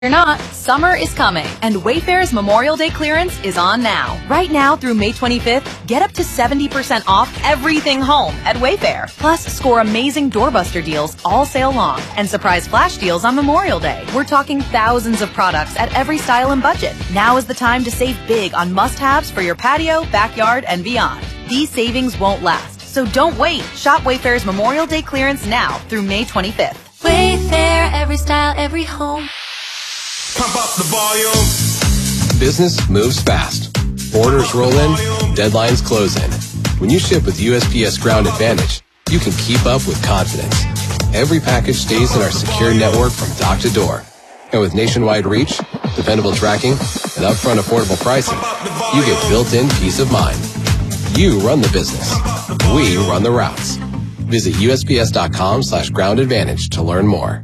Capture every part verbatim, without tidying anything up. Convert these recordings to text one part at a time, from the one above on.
You're not, summer is coming, and Wayfair's Memorial Day clearance is on now. Right now through May twenty-fifth, get up to seventy percent off everything home at Wayfair. Plus, score amazing doorbuster deals all sale long and surprise flash deals on Memorial Day. We're talking thousands of products at every style and budget. Now is the time to save big on must-haves for your patio, backyard, and beyond. These savings won't last, so don't wait. Shop Wayfair's Memorial Day clearance now through May twenty-fifth. Wayfair, every style, every home. Pump up the volume. Business moves fast. Orders roll in, deadlines close in. When you ship with U S P S Ground Advantage, you can keep up with confidence. Every package stays in our secure network from dock to door. And with nationwide reach, dependable tracking, and upfront affordable pricing, you get built-in peace of mind. You run the business. We run the routes. Visit U S P S dot com slash ground advantage to learn more.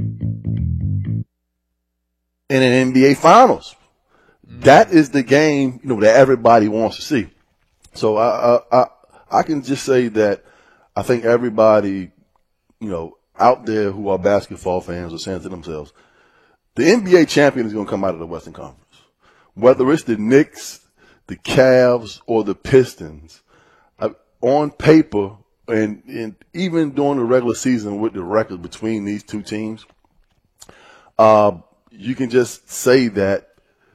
In an N B A Finals, that is the game, you know, that everybody wants to see. So I, I, I, I can just say that I think everybody, you know, out there who are basketball fans are saying to themselves, the N B A champion is going to come out of the Western Conference. Whether it's the Knicks, the Cavs, or the Pistons, uh, on paper, and, and even during the regular season with the record between these two teams, uh, you can just say that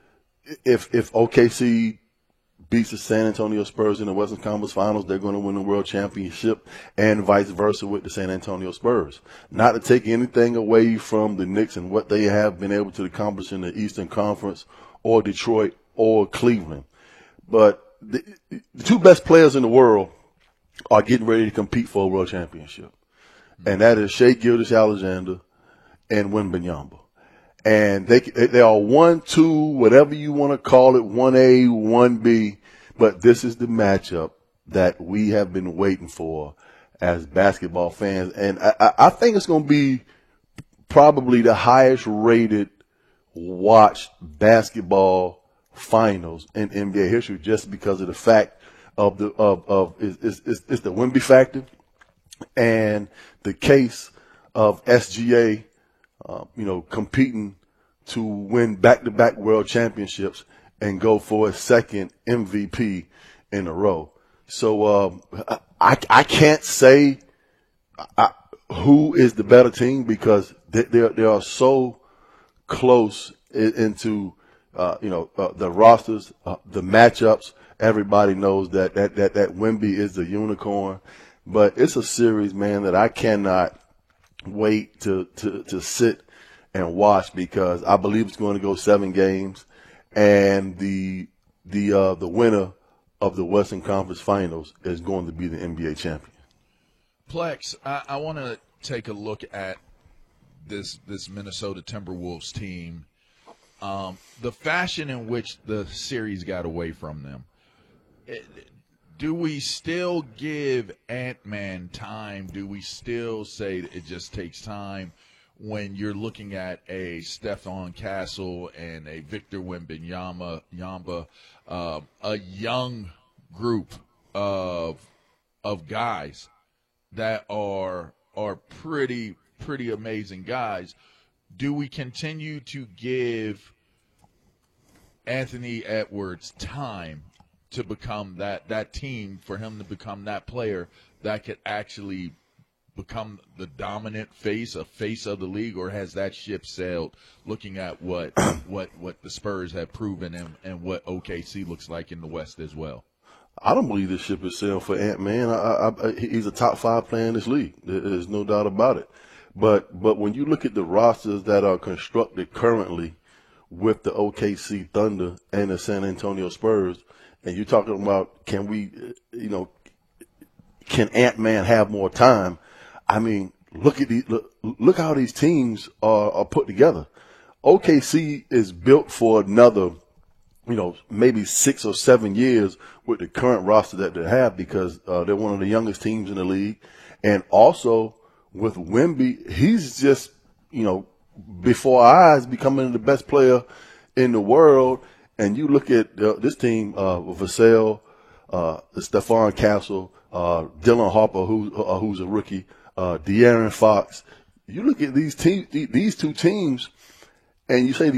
if if O K C beats the San Antonio Spurs in the Western Conference Finals, they're going to win the World Championship, and vice versa with the San Antonio Spurs. Not to take anything away from the Knicks and what they have been able to accomplish in the Eastern Conference or Detroit or Cleveland. But the, the two best players in the world are getting ready to compete for a World Championship, and that is Shai Gilgeous-Alexander and Wembanyama. And they they are one, two, whatever you want to call it, one A, one B. But this is the matchup that we have been waiting for as basketball fans. And I, I think it's going to be probably the highest rated watched basketball finals in N B A history, just because of the fact of the of of is is is the Wemby factor and the case of S G A. Uh, you know, competing to win back-to-back world championships and go for a second M V P in a row. So um, I, I can't say I, who is the better team because they, they, they are so close into, uh, you know, uh, the rosters, uh, the matchups. Everybody knows that, that, that, that Wemby is the unicorn. But it's a series, man, that I cannot wait to, to, to sit and watch because I believe it's going to go seven games, and the the uh, the winner of the Western Conference Finals is going to be the N B A champion. Plex, I, I want to take a look at this this Minnesota Timberwolves team, um, the fashion in which the series got away from them. It, Do we still give Ant-Man time? Do we still say it just takes time when you're looking at a Stephon Castle and a Victor Wembanyama, Yamba, uh, a young group of of guys that are are pretty pretty amazing guys? Do we continue to give Anthony Edwards time to become that, that team, for him to become that player that could actually become the dominant face, a face of the league, or has that ship sailed looking at what what what the Spurs have proven and, and what O K C looks like in the West as well? I don't believe this ship is sailed for Ant-Man. I, I, I, he's a top five player in this league. There's no doubt about it. But but when you look at the rosters that are constructed currently with the O K C Thunder and the San Antonio Spurs, and you're talking about can we, you know, can Ant-Man have more time? I mean, look at these, look, look how these teams are, are put together. O K C is built for another, you know, maybe six or seven years with the current roster that they have because uh, they're one of the youngest teams in the league. And also with Wemby, he's just, you know, before our eyes becoming the best player in the world. And you look at uh, this team, uh, Vassell, uh, Stephon Castle, uh, Dylan Harper, who, uh, who's a rookie, uh, De'Aaron Fox. You look at these te- these two teams, and you say